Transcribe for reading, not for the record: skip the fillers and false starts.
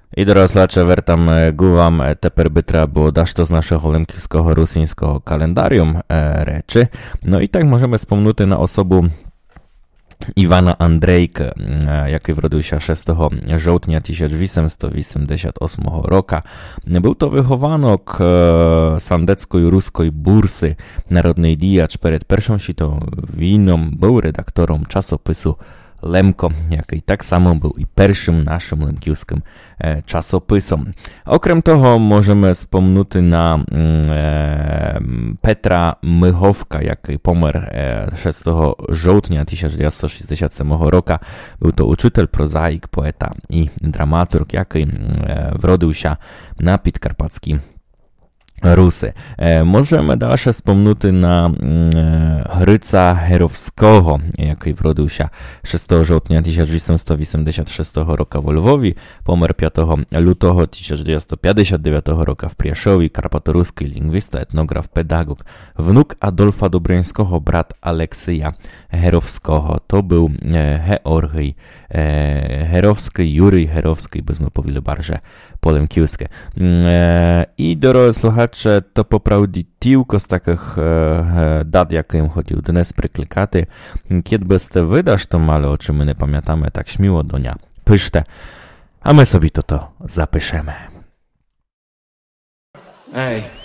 І доросляче вертам гувам тепер би треба було дашто з нашого лемківського русинського календаріум речі. Ну і так можемо спомнути на особу Івана Андрейка, який вродився 6 жовтня 1888 року. Був то вихованок Сандецької руської бурси, народний діяч перед Першим світовим війном, був редактором часопису Лемко, який так само був і першим нашим лемківським часописом. Окрім того, можемо спомнути на Петра Миховка, який помер 6 жовтня 1967 року. Був то учитель, прозаїк, поета і драматург, який вродився на Підкарпатській Руси. Можemy dalsze wspomnieć na Gryca Herowskiego, jaki wrodził się 6 żołtnia 1986 roku w Lwowie, pomer 5 lutego 1959 roku w Prieszowie, karpatoruski lingwista, etnograf, pedagog, wnuk Adolfa Dobryńskiego, brat Aleksyja Herowskiego. To był Georgij Herowski, Juryj Herowski, byśmy powiedzieli bardziej po-lemkielsku. I drodzy słuchacze, to poprawdi tylko z takich dat, jakim chodził dnes pryklikati. Kiedy byste wydasz to male, o czym my nie pamiętamy, tak śmiło do nia pyszte, a my sobie to zapiszemy. Ej.